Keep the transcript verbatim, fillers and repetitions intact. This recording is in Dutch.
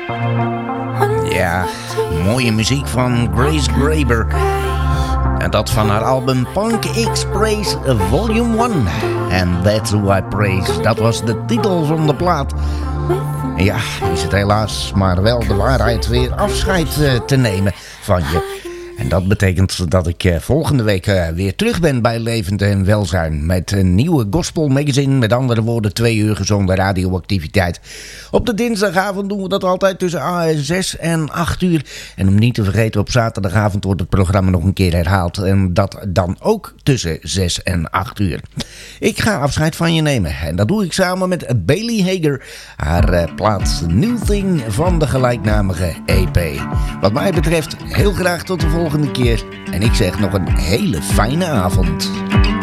Ja, mooie muziek van Grace Graber. En dat van haar album Punk X-Praise Volume één. And That's Who I Praise. Dat was de titel van de plaat. Ja, is het helaas maar wel de waarheid weer afscheid uh, te nemen van je. En dat betekent dat ik uh, volgende week uh, weer terug ben bij Levend en Welzijn. Met een nieuwe gospel magazine. Met andere woorden, twee uur gezonde radioactiviteit. Op de dinsdagavond doen we dat altijd tussen zes en acht uur. En om niet te vergeten, op zaterdagavond wordt het programma nog een keer herhaald. En dat dan ook tussen zes en acht uur. Ik ga afscheid van je nemen. En dat doe ik samen met Bailey Hager. Haar uh, plaat New Thing van de gelijknamige E P. Wat mij betreft, heel graag tot de volgende keer. En ik zeg nog een hele fijne avond.